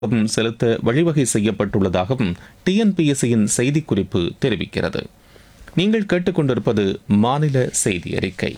செலுத்த வழிவகை செய்யப்பட்டுள்ளதாகவும் டிஎன்பிஎஸ்சியின் செய்திக்குறிப்பு தெரிவிக்கிறது. நீங்கள் கேட்டுக்கொண்டிருப்பது மாநில செய்தி அறிக்கை.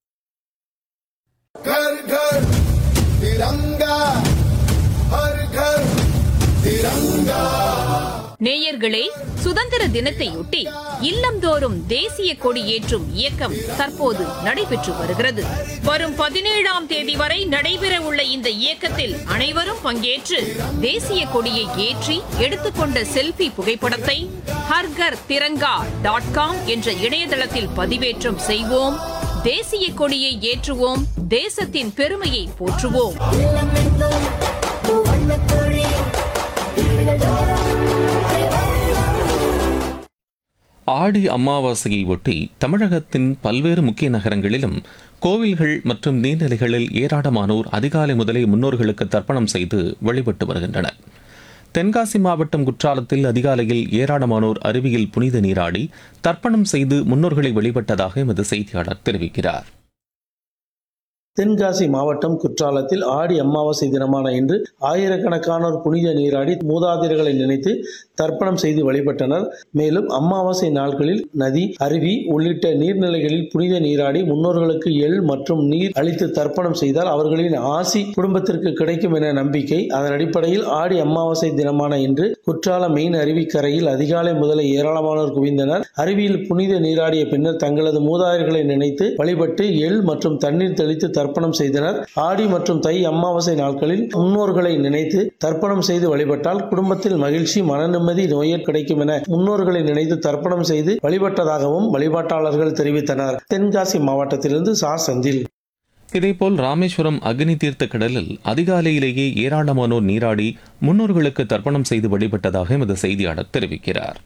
நேயர்களே, சுதந்திர தினத்தையொட்டி இல்லந்தோறும் தேசிய கொடி ஏற்றும் இயக்கம் தற்போது நடைபெற்று வருகிறது. வரும் 17ஆம் தேதி வரை நடைபெறவுள்ள இந்த இயக்கத்தில் அனைவரும் பங்கேற்று தேசிய கொடியை ஏற்றி எடுத்துக்கொண்ட செல்ஃபி புகைப்படத்தை ஹர்கர் திரங்கா .com என்ற இணையதளத்தில் பதிவேற்றம் செய்வோம். தேசிய கொடியை ஏற்றுவோம், தேசத்தின் பெருமையை போற்றுவோம். ஆடி அமாவாசையை ஒட்டி தமிழகத்தின் பல்வேறு முக்கிய நகரங்களிலும் கோவில்கள் மற்றும் நீர்நிலைகளில் ஏராளமானோர் அதிகாலை முதலே முன்னோர்களுக்கு தர்ப்பணம் செய்து வழிபட்டு வருகின்றனர். தென்காசி மாவட்டம் குற்றாலத்தில் அதிகாலையில் ஏராளமானோர் அருவியில் புனித நீராடி தர்ப்பணம் செய்து முன்னோர்களை வழிபட்டதாக எமது செய்தியாளர் தெரிவிக்கிறார். தென்காசி மாவட்டம் குற்றாலத்தில் ஆடி அமாவாசை தினமான இன்று ஆயிரக்கணக்கானோர் புனித நீராடி மூதாதையர்களை நினைத்து தர்ப்பணம் செய்து வழிபட்டனர். மேலும் அமாவாசை நாட்களில் நதி, அருவி உள்ளிட்ட நீர்நிலைகளில் புனித நீராடி முன்னோர்களுக்கு எள் மற்றும் நீர் அளித்து தர்ப்பணம் செய்தால் அவர்களின் ஆசி குடும்பத்திற்கு கிடைக்கும் என நம்பிக்கை. அதன் அடிப்படையில் ஆடி அமாவாசை தினமான இன்று குற்றாலம் மெயின் அருவிக்கரையில் அதிகாலை முதலே ஏராளமானோர் குவிந்தனர். அருவியில் புனித நீராடிய பின்னர் தங்களது மூதாதையர்களை நினைத்து வழிபட்டு எள் மற்றும் தண்ணீர் தெளித்து தர்ப்பணம் செய்தனர். ஆடி மற்றும் தை அமாவாசை நாட்களில் முன்னோர்களை நினைத்து தர்ப்பணம் செய்து வழிபட்டால் குடும்பத்தில் மகிழ்ச்சி, மன நிம்மதி, நோயற் கிடைக்கும் என முன்னோர்களை நினைத்து தர்ப்பணம் செய்து வழிபட்டதாகவும் வழிபாட்டாளர்கள் தெரிவித்தனர். தென்காசி மாவட்டத்திலிருந்து செந்தில். இதேபோல் ராமேஸ்வரம் அக்னி தீர்த்த கடலில் அதிகாலையிலேயே ஏராளமானோர் நீராடி முன்னோர்களுக்கு தர்ப்பணம் செய்து வழிபட்டதாக எமது செய்தியாளர் தெரிவிக்கிறார்.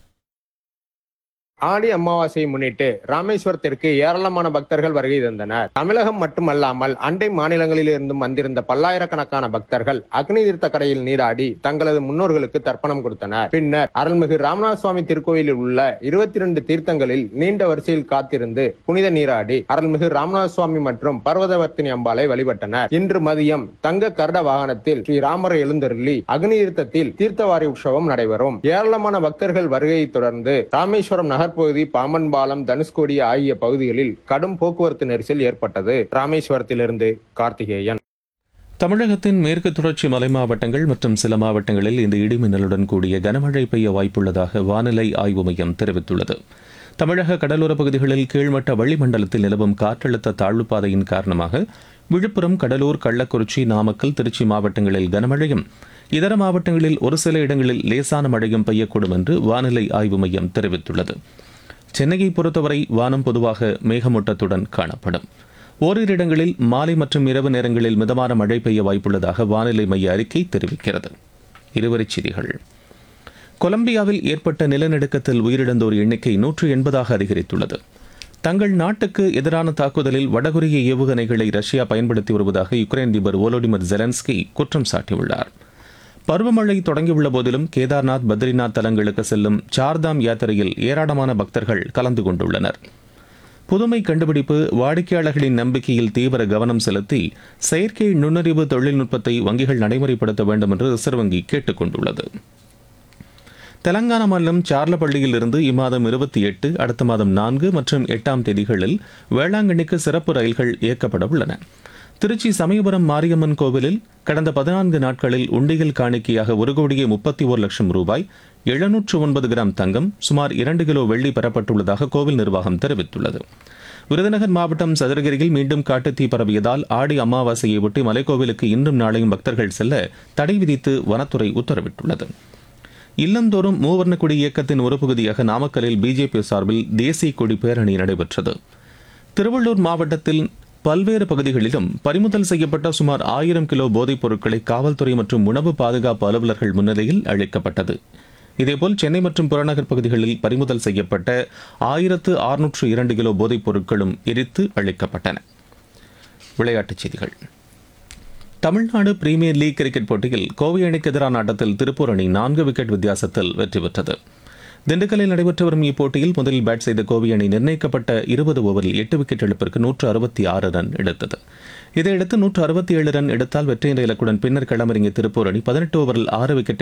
ஆடி அமாவாசையை முன்னிட்டு ராமேஸ்வரத்திற்கு ஏராளமான பக்தர்கள் வருகை தந்தனர். தமிழகம் மட்டுமல்லாமல் அண்டை மாநிலங்களில் இருந்தும் வந்திருந்த பல்லாயிரக்கணக்கான பக்தர்கள் அக்னி தீர்த்த கரையில் நீராடி தங்களது முன்னோர்களுக்கு தர்ப்பணம் கொடுத்தனர். பின்னர் அருள்மிகு ராமநாத சுவாமி திருக்கோயிலில் உள்ள 22 தீர்த்தங்களில் நீண்ட வரிசையில் காத்திருந்து புனித நீராடி அருள்மிகு ராமநாத சுவாமி மற்றும் பர்வதவர்த்தினி அம்பாளை வழிபட்டனர். இன்று மதியம் தங்க கருட வாகனத்தில் ஸ்ரீ ராமர் எழுந்தருளி அக்னி தீர்த்தத்தில் தீர்த்தவாரி உற்சவம் நடைபெறும். ஏராளமான பக்தர்கள் வருகையை தொடர்ந்து ராமேஸ்வரம் நகர் பகுதி, பாம்பன் பாலம், தனுஷ்கோடி ஆகிய பகுதிகளில் கடும் போக்குவரத்து நெரிசல் ஏற்பட்டது. ராமேஸ்வரத்திலிருந்து கார்த்திகேயன். தமிழகத்தின் மேற்கு தொடர்ச்சி மலை மாவட்டங்கள் மற்றும் சில மாவட்டங்களில் இந்த இடிமின்னலுடன் கூடிய கனமழை பெய்ய வாய்ப்புள்ளதாக வானிலை ஆய்வு மையம் தெரிவித்துள்ளது. தமிழக கடலோர பகுதிகளில் கீழ்மட்ட வளிமண்டலத்தில் நிலவும் காற்றழுத்த தாழ்வுப் பாதையின் காரணமாக விழுப்புரம், கடலூர், கள்ளக்குறிச்சி, நாமக்கல், திருச்சி மாவட்டங்களில் கனமழையும், இதர மாவட்டங்களில் ஒரு சில இடங்களில் லேசான மழையும் பெய்யக்கூடும் என்று வானிலை ஆய்வு மையம் தெரிவித்துள்ளது. சென்னையை பொறுத்தவரை வானம் பொதுவாக மேகமூட்டத்துடன் காணப்படும். ஓரிரு இடங்களில் மாலை மற்றும் இரவு நேரங்களில் மிதமான மழை பெய்ய வாய்ப்புள்ளதாக வானிலை மைய அறிக்கை தெரிவிக்கிறது. இருவரிச் செய்திகள். கொலம்பியாவில் ஏற்பட்ட நிலநடுக்கத்தில் உயிரிழந்தோர் எண்ணிக்கை 180 அதிகரித்துள்ளது. தங்கள் நாட்டுக்கு எதிரான தாக்குதலில் வடகொரிய ஏவுகணைகளை ரஷ்யா பயன்படுத்தி வருவதாக யுக்ரைன் அதிபர் வோலோடிமிர் ஜெலன்ஸ்கி குற்றம் சாட்டியுள்ளார். பருவமழை தொடங்கியுள்ள போதிலும் கேதார்நாத், பத்ரிநாத் தலங்களுக்கு செல்லும் சார்தாம் யாத்திரையில் ஏராளமான பக்தர்கள் கலந்து கொண்டுள்ளனர். புதுமை கண்டுபிடிப்பு, வாடிக்கையாளர்களின் நம்பிக்கையில் தீவிர கவனம் செலுத்தி செயற்கை நுண்ணறிவு தொழில்நுட்பத்தை வங்கிகள் நடைமுறைப்படுத்த வேண்டும் என்று ரிசர்வ் வங்கி கேட்டுக் கொண்டுள்ளது. தெலங்கானா மாநிலம் சார்லப்பள்ளியில் இருந்து இம்மாதம் 28, அடுத்த மாதம் 4 மற்றும் 8ஆம் தேதிகளில் வேளாங்கண்ணிக்கு சிறப்பு ரயில்கள் இயக்கப்பட உள்ளன. திருச்சி சமயபுரம் மாரியம்மன் கோவிலில் கடந்த 14 நாட்களில் உண்டியல் காணிக்கையாக 1,31,00,000 ரூபாய், 709 கிராம் தங்கம், சுமார் 2 கிலோ வெள்ளி பெறப்பட்டுள்ளதாக கோவில் நிர்வாகம் தெரிவித்துள்ளது. விருதுநகர் மாவட்டம் சதுரகிரியில் மீண்டும் காட்டுத்தீ பரவியதால் ஆடி அமாவாசையை ஒட்டி மலைக்கோவிலுக்கு இன்றும் நாளையும் பக்தர்கள் செல்ல தடை விதித்து வனத்துறை உத்தரவிட்டுள்ளது. இல்லந்தோறும் மூவர்ண கொடி இயக்கத்தின் ஒரு பகுதியாக நாமக்கலில் பிஜேபி சார்பில் தேசிய கொடி பேரணி நடைபெற்றது. திருவள்ளூர் மாவட்டத்தில் பல்வேறு பகுதிகளிலும் பறிமுதல் செய்யப்பட்ட சுமார் 1000 கிலோ போதைப் பொருட்களை காவல்துறை மற்றும் உணவு பாதுகாப்பு அலுவலர்கள் முன்னிலையில் அளிக்கப்பட்டது. இதேபோல் சென்னை மற்றும் புறநகர் பகுதிகளில் பறிமுதல் செய்யப்பட்ட 1602 கிலோ போதைப் பொருட்களும் எரித்து அளிக்கப்பட்டன. விளையாட்டுச் செய்திகள். தமிழ்நாடு பிரீமியர் லீக் கிரிக்கெட் போட்டியில் கோவை அணிக்கு எதிரான ஆட்டத்தில் திருப்பூர் அணி 4 விக்கெட் வித்தியாசத்தில் வெற்றி பெற்றது. திண்டுக்கல்லில் நடைபெற்று வரும் இப்போட்டியில் முதலில் பேட் செய்த கோவை அணி நிர்ணயிக்கப்பட்ட 20 ஓவரில் 8 விக்கெட் இழப்பிற்கு 166 ரன் எடுத்தது. இதையடுத்து 167 ரன் எடுத்தால் வெற்றி என்ற இலக்குடன் பின்னர் களமிறங்கிய திருப்பூர் அணி 18 ஓவரில் 6 விக்கெட்